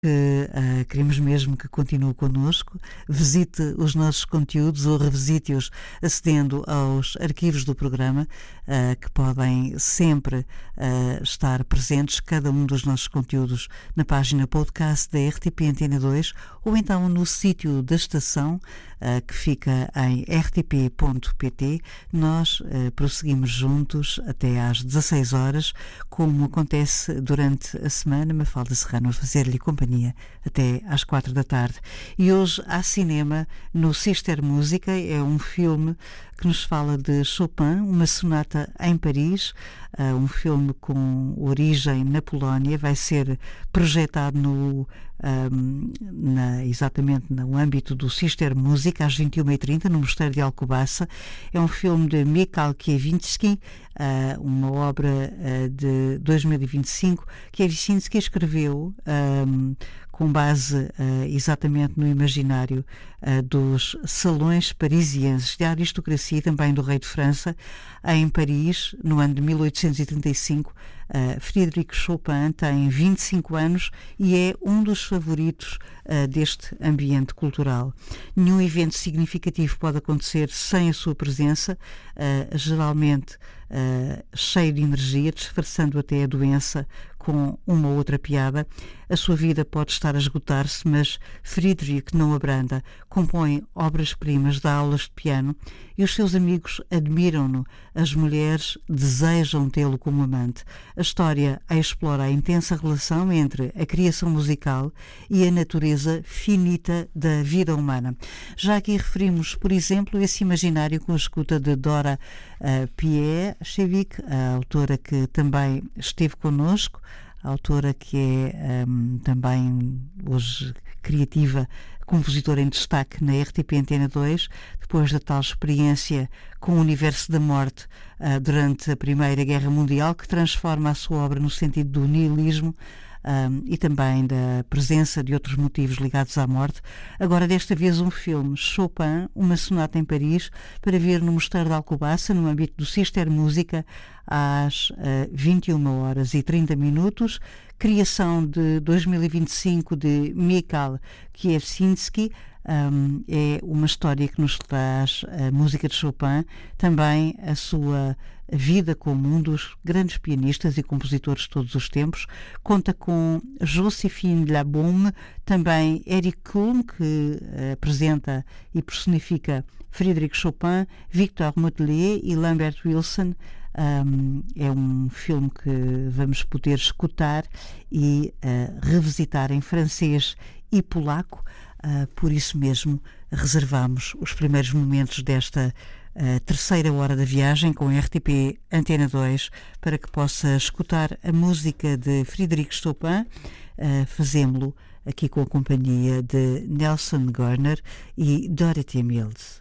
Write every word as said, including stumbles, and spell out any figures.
que uh, queremos mesmo que continue connosco, visite os nossos conteúdos ou revisite-os acedendo aos arquivos do programa, uh, que podem sempre uh, estar presentes, cada um dos nossos conteúdos, na página podcast da R T P Antena dois ou então no sítio da estação, uh, que fica em r t p ponto p t. Nós uh, prosseguimos juntos até às dezasseis horas, como acontece durante a semana. Mafalda Serrano a fazer-lhe companhia até às quatro da tarde. E hoje há cinema no Sister Música. É um filme que nos fala de Chopin, uma sonata em Paris, uh, um filme com origem na Polónia. Vai ser projetado no, um, na, exatamente no âmbito do Sister Música às vinte e uma e trinta no Mosteiro de Alcobaça. É um filme de Michał Kiewiński, uh, uma obra uh, de dois mil e vinte e cinco. Kiewiński escreveu um, com base uh, exatamente no imaginário uh, dos salões parisienses, da aristocracia e também do rei de França, em Paris, no ano de mil oitocentos e trinta e cinco. Uh, Frédéric Chopin tem vinte e cinco anos e é um dos favoritos uh, deste ambiente cultural. Nenhum evento significativo pode acontecer sem a sua presença, uh, geralmente uh, cheio de energia, disfarçando até a doença com uma ou outra piada. A sua vida pode estar a esgotar-se, mas Friedrich não abranda, compõe obras-primas, dá aulas de piano e os seus amigos admiram-no. As mulheres desejam tê-lo como amante. A história explora a intensa relação entre a criação musical e a natureza finita da vida humana. Já aqui referimos, por exemplo, esse imaginário com a escuta de Dora uh, Pieszewicz, a autora que também esteve connosco, a autora que é um, também hoje criativa, compositora em destaque na R T P Antena dois, depois da tal experiência com o universo da morte uh, durante a Primeira Guerra Mundial, que transforma a sua obra no sentido do nihilismo, Um, e também da presença de outros motivos ligados à morte. Agora, desta vez, um filme, Chopin, uma sonata em Paris, para ver no Mosteiro de Alcobaça, no âmbito do Sister Música, às uh, vinte e uma horas e trinta minutos. Criação de dois mil e vinte e cinco de Michał Kiewiński. Um, é uma história que nos traz a música de Chopin, também a sua vida como um dos grandes pianistas e compositores de todos os tempos. Conta com Joséphine Labaume, também Eric Kuhn, que uh, apresenta e personifica Frédéric Chopin, Victor Moutelier e Lambert Wilson. Um, é um filme que vamos poder escutar e uh, revisitar em francês e polaco. Uh, por isso mesmo reservamos os primeiros momentos desta uh, terceira hora da viagem com a R T P Antena dois para que possa escutar a música de Frédéric Chopin. Uh, fazemo-lo aqui com a companhia de Nelson Gorner e Dorothy Mills.